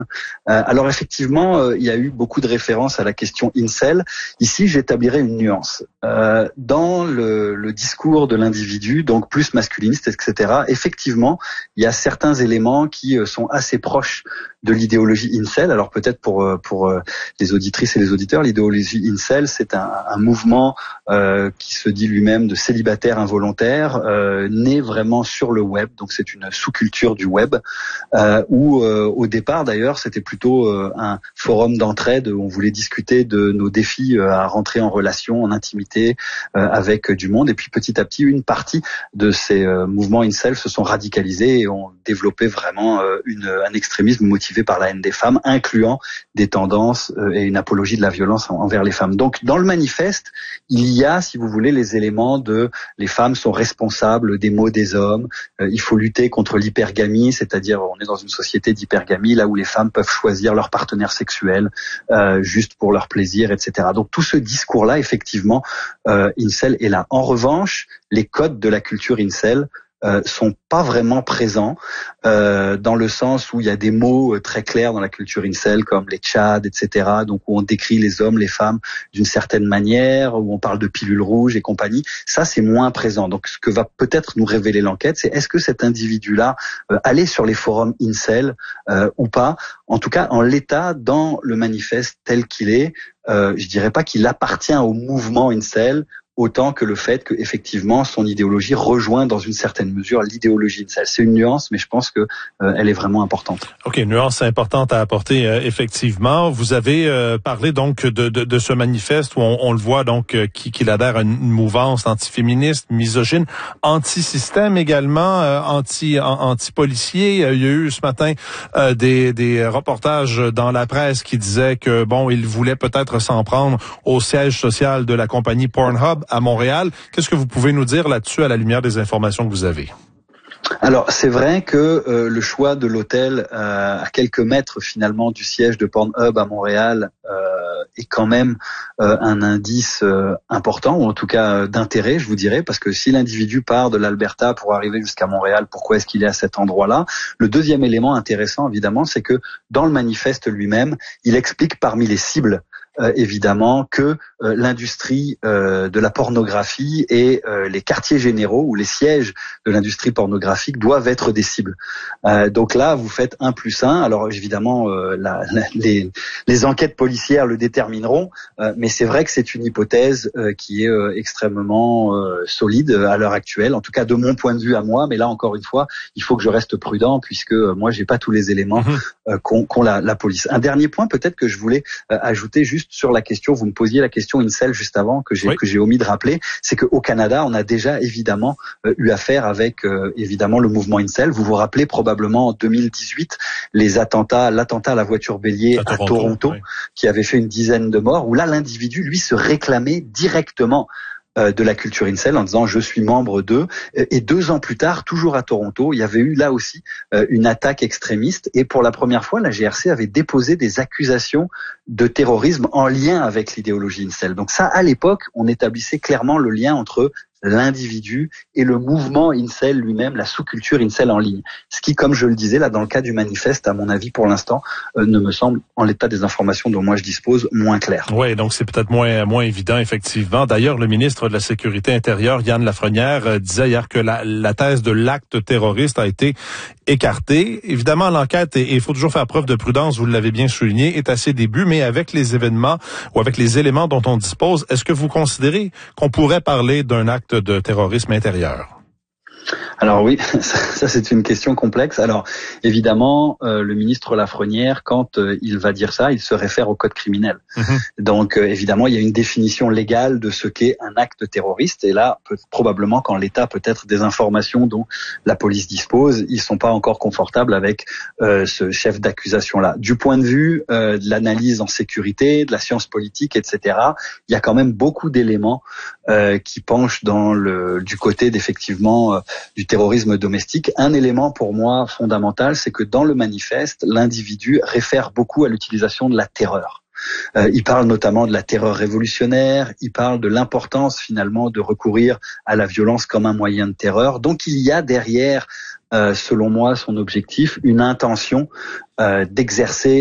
Alors effectivement, il y a eu beaucoup de références à la question incel. Ici, j'établirais une nuance. Dans le discours de l'individu, donc plus masculiniste, etc., effectivement, il y a certains éléments qui sont assez proches de l'idéologie incel. Alors peut-être pour les auditrices et les auditeurs, l'idéologie incel, c'est un mouvement qui se dit lui-même de célibataire involontaire, né vraiment sur le web. Donc c'est une sous-culture du web où au départ d'ailleurs c'était plutôt un forum d'entraide où on voulait discuter de nos défis à rentrer en relation, en intimité avec du monde. Et puis petit à petit, une partie de ces mouvements incel se sont radicalisés et ont développé vraiment un extrémisme motivé par la haine des femmes, incluant des tendances et une apologie de la violence envers les femmes. Donc dans le manifeste, il y a, si vous voulez, les éléments de les femmes sont responsables des maux des hommes, il faut lutter contre l'hypergamie, c'est-à-dire on est dans une société d'hypergamie là où les femmes peuvent choisir leur partenaire sexuel juste pour leur plaisir, etc. Donc tout ce discours-là, effectivement, incel est là. En revanche, les codes de la culture incel sont pas vraiment présents dans le sens où il y a des mots très clairs dans la culture incel comme les tchads, etc. Donc où on décrit les hommes, les femmes d'une certaine manière, où on parle de pilules rouges et compagnie. Ça, c'est moins présent. Donc ce que va peut-être nous révéler l'enquête, c'est est-ce que cet individu-là allait sur les forums incel ou pas. En tout cas, en l'état, dans le manifeste tel qu'il est, je dirais pas qu'il appartient au mouvement incel, autant que le fait que effectivement son idéologie rejoint dans une certaine mesure l'idéologie incel. C'est une nuance, mais je pense que elle est vraiment importante. OK, nuance importante à apporter effectivement. Vous avez parlé donc de ce manifeste où on le voit donc qu'il adhère à une mouvance antiféministe, misogyne, anti-système également, anti-policier. Il y a eu ce matin des reportages dans la presse qui disaient que il voulait peut-être s'en prendre au siège social de la compagnie Pornhub à Montréal. Qu'est-ce que vous pouvez nous dire là-dessus à la lumière des informations que vous avez? Alors, c'est vrai que le choix de l'hôtel à quelques mètres finalement du siège de Pornhub à Montréal est quand même un indice important, ou en tout cas d'intérêt, je vous dirais, parce que si l'individu part de l'Alberta pour arriver jusqu'à Montréal, pourquoi est-ce qu'il est à cet endroit-là? Le deuxième élément intéressant, évidemment, c'est que dans le manifeste lui-même, il explique parmi les cibles évidemment que l'industrie de la pornographie et les quartiers généraux ou les sièges de l'industrie pornographique doivent être des cibles. Donc là, vous faites 1+1. Alors évidemment, les enquêtes policières le détermineront, mais c'est vrai que c'est une hypothèse qui est extrêmement solide à l'heure actuelle, en tout cas de mon point de vue à moi. Mais là, encore une fois, il faut que je reste prudent puisque moi, j'ai pas tous les éléments qu'ont la police. Un dernier point peut-être que je voulais ajouter juste sur la question, vous me posiez la question incel juste avant que j'ai omis de rappeler, c'est qu'au Canada, on a déjà évidemment eu affaire avec évidemment le mouvement incel. Vous vous rappelez probablement en 2018 l'attentat à la voiture bélier à Toronto qui avait fait une dizaine de morts, où là l'individu lui se réclamait directement de la culture incel en disant je suis membre d'eux, et 2 ans plus tard, toujours à Toronto, il y avait eu là aussi une attaque extrémiste, et pour la première fois la GRC avait déposé des accusations de terrorisme en lien avec l'idéologie incel. Donc ça, à l'époque, on établissait clairement le lien entre l'individu et le mouvement incel lui-même, la sous-culture incel en ligne. Ce qui, comme je le disais, là, dans le cas du manifeste, à mon avis, pour l'instant, ne me semble, en l'état des informations dont moi je dispose, moins clair. Oui, donc c'est peut-être moins évident, effectivement. D'ailleurs, le ministre de la Sécurité intérieure, Yann Lafrenière, disait hier que la thèse de l'acte terroriste a été écartée. Évidemment, l'enquête, et il faut toujours faire preuve de prudence, vous l'avez bien souligné, est à ses débuts, mais avec les événements ou avec les éléments dont on dispose, est-ce que vous considérez qu'on pourrait parler d'un acte de terrorisme intérieur? Alors oui, ça c'est une question complexe. Alors évidemment, le ministre Lafrenière, quand il va dire ça, il se réfère au code criminel. Donc évidemment, il y a une définition légale de ce qu'est un acte terroriste. Et là, probablement qu'en l'état peut-être des informations dont la police dispose, ils sont pas encore confortables avec ce chef d'accusation-là. Du point de vue de l'analyse en sécurité, de la science politique, etc., il y a quand même beaucoup d'éléments qui penchent du côté d'effectivement du terrorisme domestique. Un élément pour moi fondamental, c'est que dans le manifeste, l'individu réfère beaucoup à l'utilisation de la terreur. Il parle notamment de la terreur révolutionnaire, il parle de l'importance finalement de recourir à la violence comme un moyen de terreur. Donc il y a derrière, selon moi, son objectif, une intention d'exercer